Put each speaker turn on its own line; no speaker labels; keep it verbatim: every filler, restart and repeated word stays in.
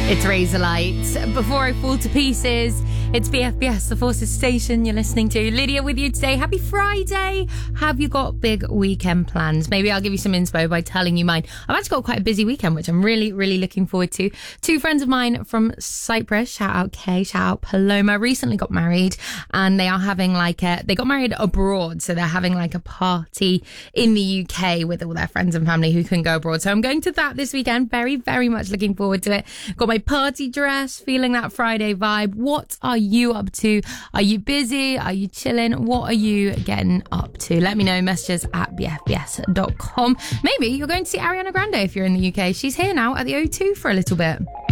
It's Razorlight. Before I fall to pieces, it's B F B S, the Forces Station. You're listening to Lydia with you today. Happy Friday. Have you got big weekend plans? Maybe I'll give you some inspo by telling you mine. I've actually got quite a busy weekend, which I'm really, really looking forward to. Two friends of mine from Cyprus, shout out Kay, shout out Paloma, recently got married, and they are having like a, they got married abroad. So they're having like a party in the U K with all their friends and family who can go abroad. So I'm going to that this weekend. Very, very much looking forward to it. Got my party dress, feeling that Friday vibe. What are you up to? Are you busy? Are you chilling? What are you getting up to? Let me know. Messages at b f b s dot com. Maybe you're going to see Ariana Grande if you're in the U K. She's here now at the O two for a little bit.